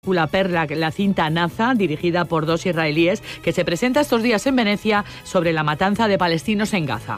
La Perla, la cinta Naza, dirigida por dos israelíes, que se presenta estos días en Venecia sobre la matanza de palestinos en Gaza.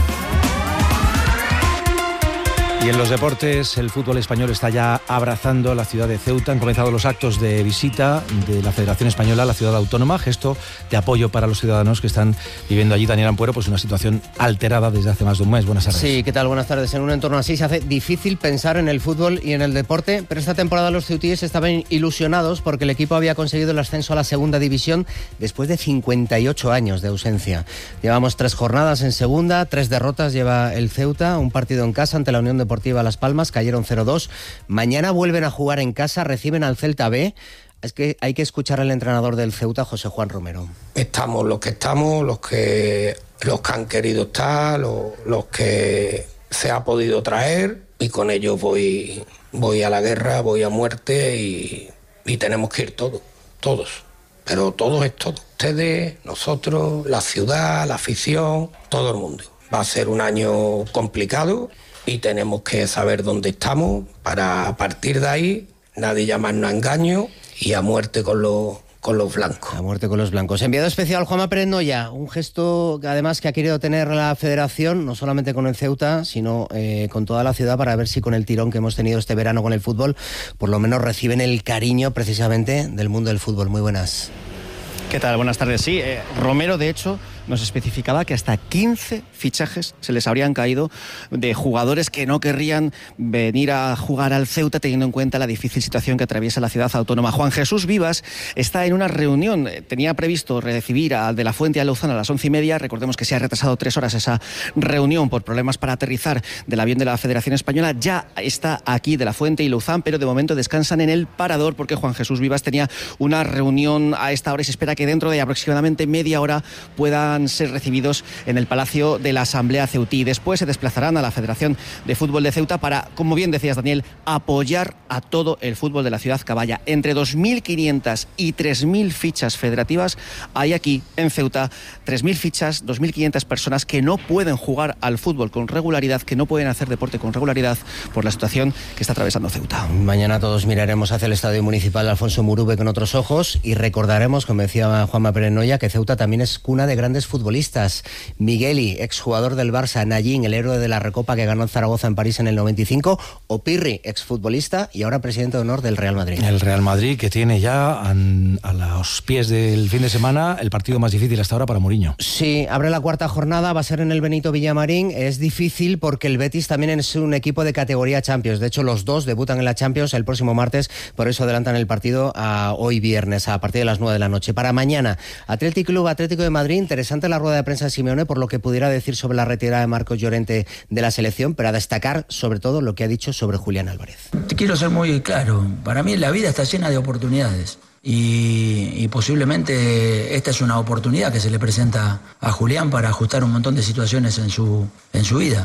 Y en los deportes, el fútbol español está ya abrazando la ciudad de Ceuta. Han comenzado los actos de visita de la Federación Española a la ciudad autónoma, gesto de apoyo para los ciudadanos que están viviendo allí. Daniel Ampuero, pues una situación alterada desde hace más de un mes. Buenas tardes. Sí, ¿qué tal? Buenas tardes. En un entorno así se hace difícil pensar en el fútbol y en el deporte, pero esta temporada los ceutíes estaban ilusionados porque el equipo había conseguido el ascenso a la segunda división después de 58 años de ausencia. Llevamos 3 jornadas en segunda, 3 derrotas lleva el Ceuta, un partido en casa ante la Unión Deportiva Las Palmas, cayeron 0-2. Mañana vuelven a jugar en casa, reciben al Celta B. Es que hay que escuchar al entrenador del Ceuta, José Juan Romero. Estamos los que estamos, los que han querido estar, los que se ha podido traer, y con ellos voy a la guerra, voy a muerte y tenemos que ir todos. Pero todos es todo. Ustedes, nosotros, la ciudad, la afición, todo el mundo. Va a ser un año complicado y tenemos que saber dónde estamos para, a partir de ahí, nadie llamarnos a engaño y a muerte con los blancos. A muerte con los blancos. Enviado especial Juanma Pérez Noya, un gesto que además que ha querido tener la Federación, no solamente con el Ceuta, sino con toda la ciudad, para ver si con el tirón que hemos tenido este verano con el fútbol, por lo menos reciben el cariño precisamente del mundo del fútbol. Muy buenas. ¿Qué tal? Buenas tardes. Sí, Romero, de hecho, nos especificaba que hasta 15 fichajes se les habrían caído de jugadores que no querrían venir a jugar al Ceuta, teniendo en cuenta la difícil situación que atraviesa la ciudad autónoma. Juan Jesús Vivas está en una reunión. Tenía previsto recibir a De la Fuente y a Lozano a las 11:30. Recordemos que se ha retrasado 3 horas esa reunión por problemas para aterrizar del avión de la Federación Española. Ya está aquí De la Fuente y Luzán, pero de momento descansan en el parador porque Juan Jesús Vivas tenía una reunión a esta hora y se espera que dentro de aproximadamente media hora puedan ser recibidos en el Palacio de la Asamblea Ceutí. Después se desplazarán a la Federación de Fútbol de Ceuta para, como bien decías, Daniel, apoyar a todo el fútbol de la ciudad caballa. Entre 2.500 y 3.000 fichas federativas hay aquí en Ceuta. 3.000 fichas, 2.500 personas que no pueden jugar al fútbol con regularidad, que no pueden hacer deporte con regularidad por la situación que está atravesando Ceuta. Mañana todos miraremos hacia el Estadio Municipal de Alfonso Murube con otros ojos y recordaremos, como decía Juanma Pérez Noya, que Ceuta también es cuna de grandes futbolistas. Migueli, exjugador del Barça, Nayín, el héroe de la Recopa que ganó en Zaragoza en París en el 95, o Pirri, exfutbolista y ahora presidente de honor del Real Madrid. El Real Madrid, que tiene ya a los pies del fin de semana el partido más difícil hasta ahora para Mourinho. Sí, abre la 4ª jornada, va a ser en el Benito Villamarín. Es difícil porque el Betis también es un equipo de categoría Champions. De hecho, los dos debutan en la Champions el próximo martes, por eso adelantan el partido a hoy viernes, a partir de las 9 de la noche. Para mañana, Athletic Club Atlético de Madrid. Interesante la rueda de prensa de Simeone por lo que pudiera decir sobre la retirada de Marcos Llorente de la selección, pero a destacar sobre todo lo que ha dicho sobre Julián Álvarez. Te quiero ser muy claro, para mí la vida está llena de oportunidades y posiblemente esta es una oportunidad que se le presenta a Julián para ajustar un montón de situaciones en su vida.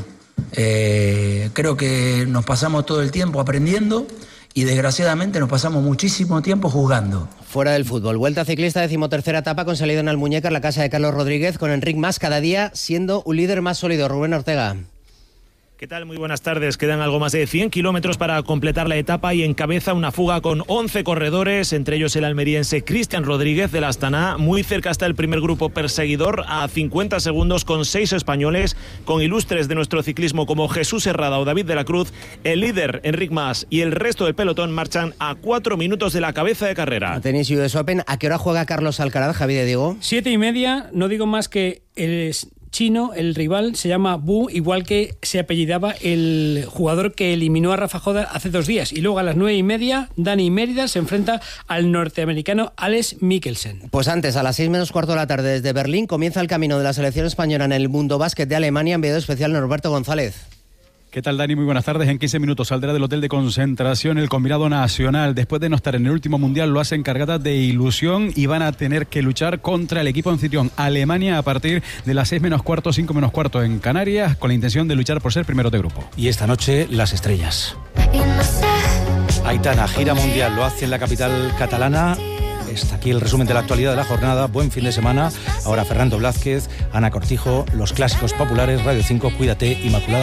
Creo que nos pasamos todo el tiempo aprendiendo y desgraciadamente nos pasamos muchísimo tiempo jugando. Fuera del fútbol, Vuelta Ciclista, 13ª etapa con salida en Almuñécar, la casa de Carlos Rodríguez, con Enric Mas cada día siendo un líder más sólido. Rubén Ortega. ¿Qué tal? Muy buenas tardes. Quedan algo más de 100 kilómetros para completar la etapa y encabeza una fuga con 11 corredores, entre ellos el almeriense Cristian Rodríguez del Astana. Muy cerca está el primer grupo perseguidor, a 50 segundos con 6 españoles, con ilustres de nuestro ciclismo como Jesús Herrada o David de la Cruz. El líder, Enric Mas, y el resto del pelotón marchan a 4 minutos de la cabeza de carrera. Tenis US Open. ¿A qué hora juega Carlos Alcaraz, Javi de Diego? 7:30, no digo más que el chino, el rival, se llama Bu, igual que se apellidaba el jugador que eliminó a Rafa Joda hace 2 días. Y luego a las 9:30, Dani Mérida se enfrenta al norteamericano Alex Mikkelsen. Pues antes, a las 6 menos cuarto de la tarde, desde Berlín, comienza el camino de la selección española en el Mundo Básquet de Alemania. Enviado especial Norberto González. ¿Qué tal, Dani? Muy buenas tardes. En 15 minutos saldrá del hotel de concentración el combinado nacional. Después de no estar en el último mundial, lo hacen cargada de ilusión y van a tener que luchar contra el equipo anfitrión Alemania a partir de las 6 menos cuarto, 5 menos cuarto en Canarias, con la intención de luchar por ser primero de grupo. Y esta noche, las estrellas. Aitana, gira mundial, lo hace en la capital catalana. Está aquí el resumen de la actualidad de la jornada. Buen fin de semana. Ahora Fernando Blázquez, Ana Cortijo, los clásicos populares, Radio 5, Cuídate, Inmaculada.